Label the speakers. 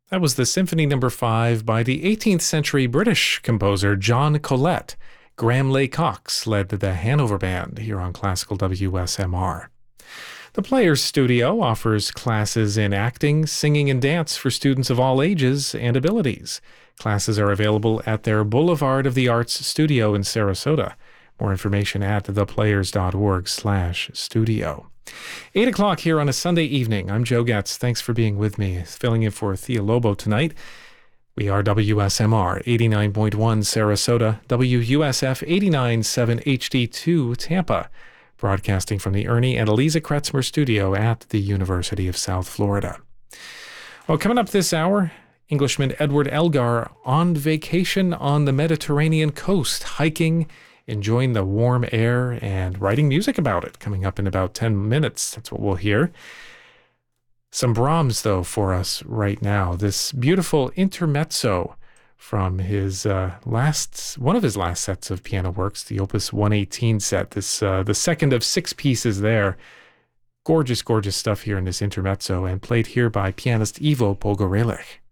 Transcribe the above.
Speaker 1: That was the Symphony No. 5 by the 18th century British composer John Collette. Graham Leigh Cox led the Hanover Band here on Classical WSMR. The Players Studio offers classes in acting, singing, and dance for students of all ages and abilities. Classes are available at their Boulevard of the Arts studio in Sarasota. More information at theplayers.org/studio. 8 o'clock here on a Sunday evening. I'm Joe Getz. Thanks for being with me. Filling in for Thea Lobo tonight. We are WSMR 89.1 Sarasota, WUSF 89.7 HD2 Tampa, broadcasting from the Ernie and Eliza Kretzmer studio at the University of South Florida. Well, coming up this hour, Englishman Edward Elgar on vacation on the Mediterranean coast, hiking, enjoying the warm air, and writing music about it. Coming up in about 10 minutes, that's what we'll hear. Some Brahms, though, for us right now. This beautiful intermezzo from his one of his last sets of piano works, the Opus 118 set. This the second of 6 pieces there. Gorgeous, gorgeous stuff here in this intermezzo, and played here by pianist Ivo Pogorelich.